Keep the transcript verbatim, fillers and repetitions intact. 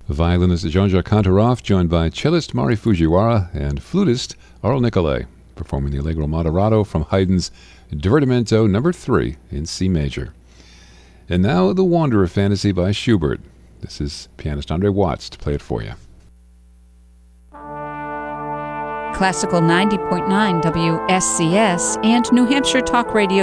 Violinist Jean-Jacques Kantorov, joined by cellist Mari Fujiwara and flutist Arl Nicolai, performing the Allegro Moderato from Haydn's Divertimento number three in C major. And now the Wanderer Fantasy by Schubert. This is pianist Andre Watts to play it for you. Classical ninety point nine W S C S and New Hampshire Talk Radio